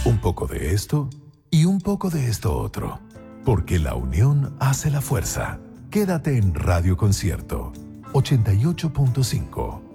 Un poco de esto y un poco de esto otro. Porque la unión hace la fuerza. Quédate en Radio Concierto 88.5.